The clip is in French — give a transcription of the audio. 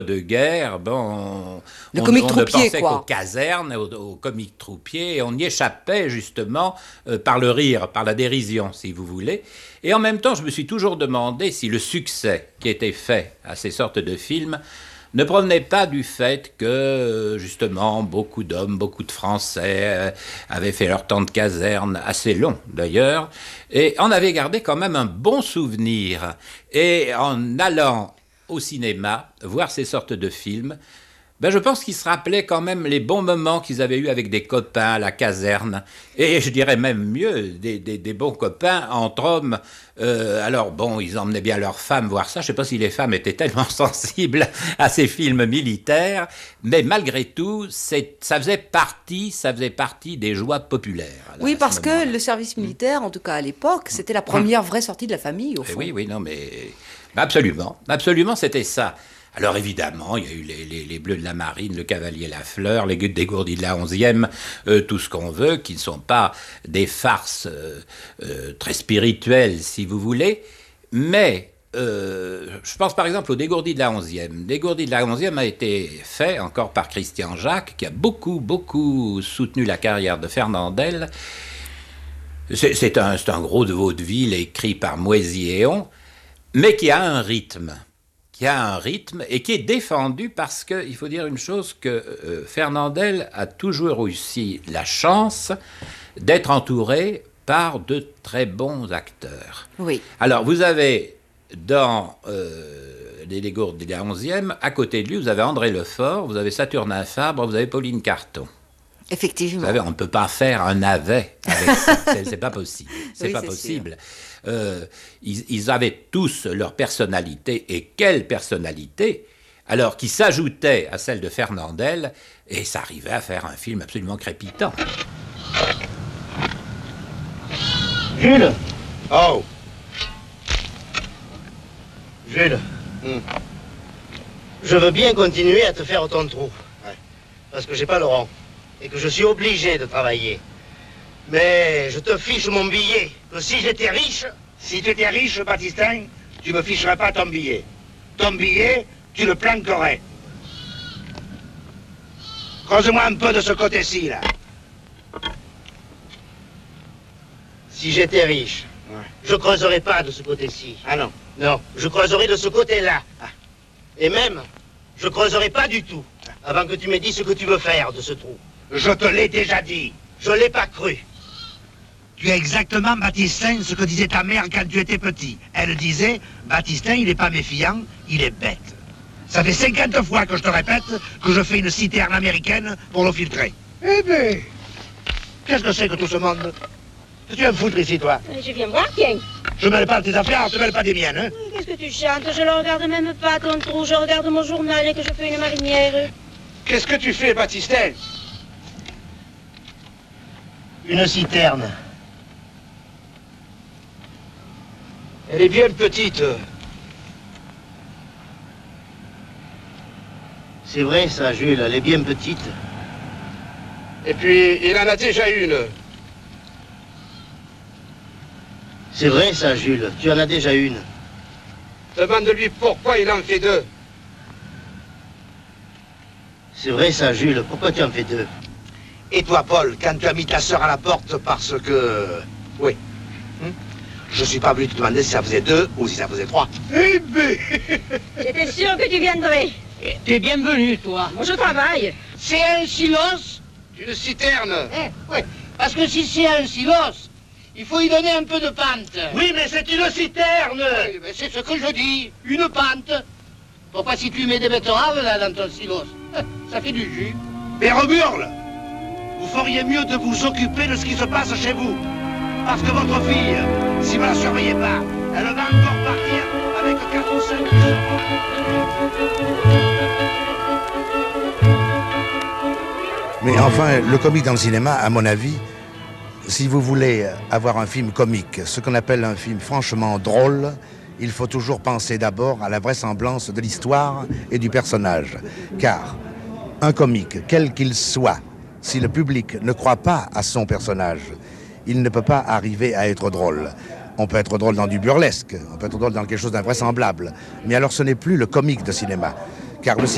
de guerre, bon, on ne pensait qu'aux casernes, aux comiques troupiers, et on y échappait justement par le rire, par la dérision, si vous voulez. Et en même temps, je me suis toujours demandé si le succès qui était fait à ces sortes de films ne provenait pas du fait que, justement, beaucoup d'hommes, beaucoup de Français avaient fait leur temps de caserne, assez long d'ailleurs, et en avaient gardé quand même un bon souvenir. Et en allant au cinéma, voir ces sortes de films, je pense qu'ils se rappelaient quand même les bons moments qu'ils avaient eus avec des copains à la caserne. Et je dirais même mieux, des bons copains entre hommes. Alors bon, ils emmenaient bien leurs femmes voir ça. Je ne sais pas si les femmes étaient tellement sensibles à ces films militaires. Mais malgré tout, ça faisait partie des joies populaires. Oui, parce que le service militaire, en tout cas à l'époque, c'était la première vraie sortie de la famille, au fond. Oui, non, mais absolument, c'était ça. Alors évidemment, il y a eu les Bleus de la Marine, le Cavalier Lafleur, les Dégourdis de la 11e, tout ce qu'on veut, qui ne sont pas des farces très spirituelles, si vous voulez. Mais je pense par exemple aux Dégourdis de la 11e. Dégourdis de la 11e a été fait encore par Christian Jacques, qui a beaucoup soutenu la carrière de Fernandel. C'est un gros de vaudeville écrit par Moisy-Héon, mais qui a un rythme. Et qui est défendu parce qu'il faut dire une chose, que Fernandel a toujours réussi la chance d'être entouré par de très bons acteurs. Oui. Alors, vous avez dans les Dégourdis de la 11e, à côté de lui, vous avez André Lefort, vous avez Saturnin Fabre, vous avez Pauline Carton. Effectivement. Vous savez, on ne peut pas faire un navet avec ça. C'est pas possible. C'est pas possible. Ils avaient tous leur personnalité, et quelle personnalité, alors qui s'ajoutait à celle de Fernandel, et ça arrivait à faire un film absolument crépitant. Jules. Oh. Jules. Je veux bien continuer à te faire ton trou. Ouais. Parce que j'ai pas le rang. Et que je suis obligé de travailler. Mais je te fiche mon billet, que si j'étais riche... Si tu étais riche, Baptistin, tu me ficherais pas ton billet. Ton billet, tu le planquerais. Creuse-moi un peu de ce côté-ci, là. Si j'étais riche, je creuserais pas de ce côté-ci. Ah non? Non, je creuserais de ce côté-là. Et même, je creuserais pas du tout, avant que tu m'aies dit ce que tu veux faire de ce trou. Je te l'ai déjà dit. Je l'ai pas cru. Tu es exactement, Baptistin, ce que disait ta mère quand tu étais petit. Elle disait, Baptistin, il n'est pas méfiant, il est bête. Ça fait 50 fois que je te répète que je fais une citerne américaine pour l'eau filtrée. Eh bien, qu'est-ce que c'est que tout ce monde? Que tu viens me foutre ici, toi? Je viens voir, tiens. Je mêle pas de tes affaires, je te mêle pas des miennes, hein? Qu'est-ce que tu chantes? Je le regarde même pas, ton trou. Je regarde mon journal et que je fais une marinière. Qu'est-ce que tu fais, Baptistin? Une citerne. Elle est bien petite. C'est vrai ça, Jules, elle est bien petite. Et puis, il en a déjà une. C'est vrai ça, Jules, tu en as déjà une. Demande-lui pourquoi il en fait deux. C'est vrai ça, Jules, pourquoi tu en fais deux? Et toi, Paul, quand tu as mis ta sœur à la porte parce que... Oui. Je suis pas venu te demander si ça faisait 2 ou si ça faisait 3. Eh ben... J'étais sûr que tu viendrais. T'es bienvenu, toi. Moi, je travaille. C'est un silos? Une citerne. Oui, parce que si c'est un silos, il faut y donner un peu de pente. Oui, mais c'est une citerne. Oui, mais c'est ce que je dis, une pente. Pourquoi si tu mets des betteraves là dans ton silos, ça fait du jus. Mais Romuald, vous feriez mieux de vous occuper de ce qui se passe chez vous. Parce que votre fille, si vous la surveillez pas, elle va encore partir avec 4 ou 5. Mais enfin, le comique dans le cinéma, à mon avis, si vous voulez avoir un film comique, ce qu'on appelle un film franchement drôle, il faut toujours penser d'abord à la vraisemblance de l'histoire et du personnage. Car un comique, quel qu'il soit, si le public ne croit pas à son personnage, il ne peut pas arriver à être drôle. On peut être drôle dans du burlesque, on peut être drôle dans quelque chose d'invraisemblable. Mais alors ce n'est plus le comique de cinéma. Car le